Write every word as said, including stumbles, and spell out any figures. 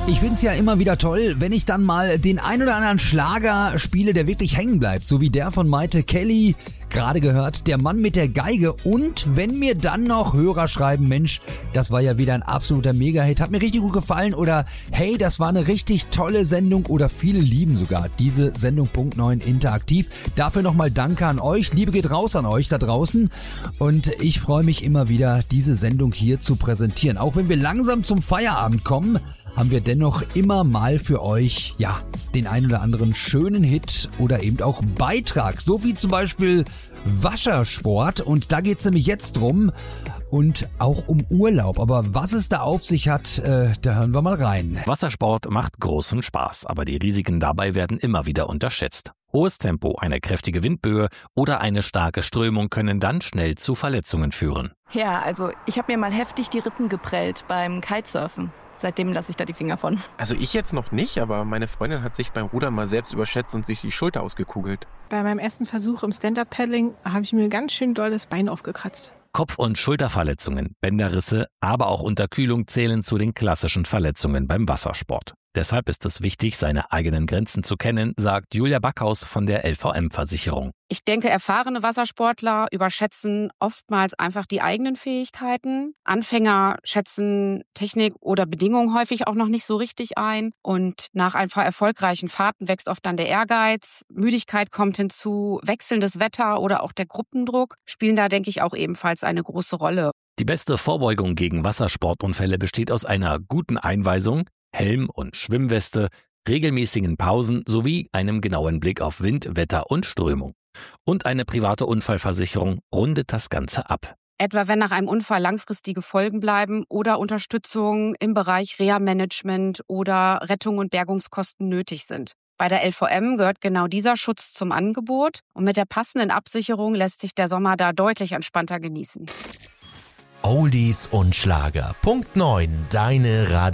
Ich find's ja immer wieder toll, wenn ich dann mal den ein oder anderen Schlager spiele, der wirklich hängen bleibt. So wie der von Maite Kelly, gerade gehört, der Mann mit der Geige. Und wenn mir dann noch Hörer schreiben, Mensch, das war ja wieder ein absoluter Mega-Hit, hat mir richtig gut gefallen. Oder hey, das war eine richtig tolle Sendung. Oder viele lieben sogar diese Sendung Punkt neun interaktiv. Dafür nochmal Danke an euch. Liebe geht raus an euch da draußen. Und ich freue mich immer wieder, diese Sendung hier zu präsentieren. Auch wenn wir langsam zum Feierabend kommen, haben wir dennoch immer mal für euch, ja, den ein oder anderen schönen Hit oder eben auch Beitrag, so wie zum Beispiel Wassersport, und da geht's nämlich jetzt drum und auch um Urlaub, aber was es da auf sich hat, äh, da hören wir mal rein. Wassersport macht großen Spaß, aber die Risiken dabei werden immer wieder unterschätzt. Hohes Tempo, eine kräftige Windböe oder eine starke Strömung können dann schnell zu Verletzungen führen. Ja, also ich habe mir mal heftig die Rippen geprellt beim Kitesurfen. Seitdem lasse ich da die Finger von. Also ich jetzt noch nicht, aber meine Freundin hat sich beim Rudern mal selbst überschätzt und sich die Schulter ausgekugelt. Bei meinem ersten Versuch im Stand-Up-Paddling habe ich mir ganz schön doll das Bein aufgekratzt. Kopf- und Schulterverletzungen, Bänderrisse, aber auch Unterkühlung zählen zu den klassischen Verletzungen beim Wassersport. Deshalb ist es wichtig, seine eigenen Grenzen zu kennen, sagt Julia Backhaus von der L V M-Versicherung. Ich denke, erfahrene Wassersportler überschätzen oftmals einfach die eigenen Fähigkeiten. Anfänger schätzen Technik oder Bedingungen häufig auch noch nicht so richtig ein. Und nach ein paar erfolgreichen Fahrten wächst oft dann der Ehrgeiz. Müdigkeit kommt hinzu, wechselndes Wetter oder auch der Gruppendruck spielen da, denke ich, auch ebenfalls eine große Rolle. Die beste Vorbeugung gegen Wassersportunfälle besteht aus einer guten Einweisung, Helm und Schwimmweste, regelmäßigen Pausen sowie einem genauen Blick auf Wind, Wetter und Strömung. Und eine private Unfallversicherung rundet das Ganze ab. Etwa wenn nach einem Unfall langfristige Folgen bleiben oder Unterstützung im Bereich Reha-Management oder Rettung und Bergungskosten nötig sind. Bei der L V M gehört genau dieser Schutz zum Angebot und mit der passenden Absicherung lässt sich der Sommer da deutlich entspannter genießen. Oldies und Schlager. Punkt neun, deine Radio.